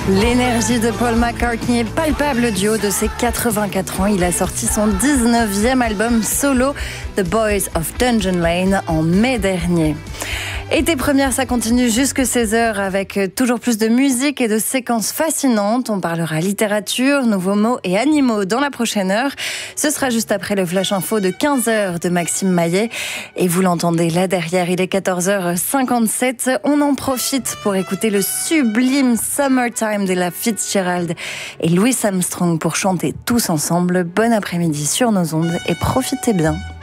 L'énergie de Paul McCartney est palpable du haut de ses 84 ans. Il a sorti son 19e album solo, The Boys of Dungeon Lane, en mai dernier. Été première, ça continue jusque 16h avec toujours plus de musique et de séquences fascinantes. On parlera littérature, nouveaux mots et animaux dans la prochaine heure. Ce sera juste après le Flash Info de 15h de Maxime Maillet. Et vous l'entendez là derrière, il est 14h57. On en profite pour écouter le sublime Summertime de la Fitzgerald et Louis Armstrong pour chanter tous ensemble. Bon après-midi sur nos ondes et profitez bien.